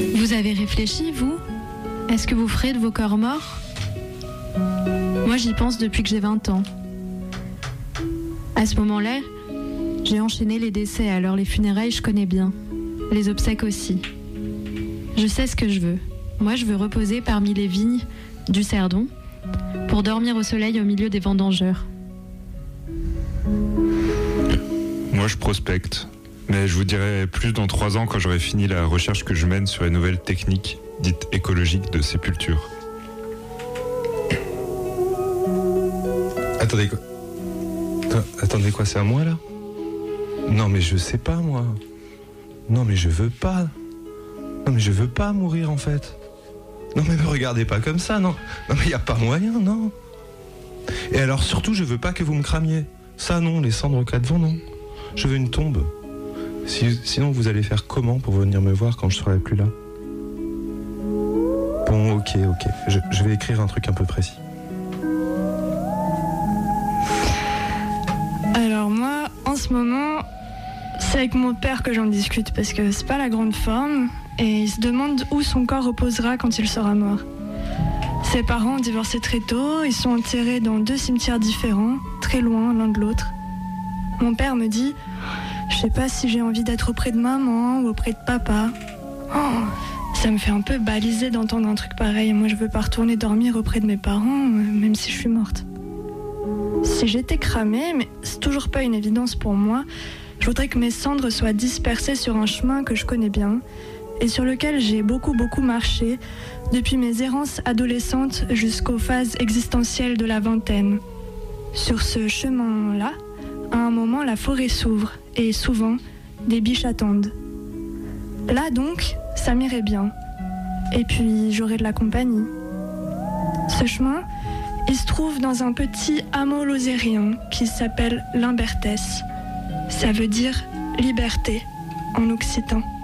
Vous avez réfléchi, vous ? Est-ce que vous ferez de vos corps morts ? Moi, j'y pense depuis que j'ai 20 ans. À ce moment-là, j'ai enchaîné les décès, alors les funérailles, je connais bien. Les obsèques aussi. Je sais ce que je veux. Moi, je veux reposer parmi les vignes du Cerdon pour dormir au soleil au milieu des vendangeurs. Moi, je prospecte. Mais je vous dirai plus dans 3 ans quand j'aurai fini la recherche que je mène sur les nouvelles techniques dites écologiques de sépulture. Attendez quoi ? Attendez quoi, c'est à moi là ? Non mais je sais pas moi. Non mais je veux pas. Non mais je veux pas mourir en fait. Non mais me regardez pas comme ça, non. Non mais y a pas moyen, non. Et alors surtout je veux pas que vous me cramiez. Ça non, les cendres au cas de vent, non. Je veux une tombe. Sinon vous allez faire comment pour venir me voir quand je serai plus là ? Bon ok. Je vais écrire un truc un peu précis. Alors moi, en ce moment, c'est avec mon père que j'en discute parce que c'est pas la grande forme et il se demande où son corps reposera quand il sera mort. Ses parents ont divorcé très tôt, ils sont enterrés dans 2 cimetières différents, très loin l'un de l'autre. Mon père me dit, je sais pas si j'ai envie d'être auprès de maman ou auprès de papa. Oh, ça me fait un peu baliser d'entendre un truc pareil. Moi je veux pas retourner dormir auprès de mes parents, même si je suis morte. Si j'étais cramée, mais c'est toujours pas une évidence pour moi, je voudrais que mes cendres soient dispersées sur un chemin que je connais bien et sur lequel j'ai beaucoup marché depuis mes errances adolescentes jusqu'aux phases existentielles de la vingtaine. Sur ce chemin-là, à un moment, la forêt s'ouvre et souvent, des biches attendent. Là donc, ça m'irait bien. Et puis, j'aurais de la compagnie. Ce chemin, il se trouve dans un petit hameau lozérien qui s'appelle Limbertès. Ça veut dire liberté en occitan.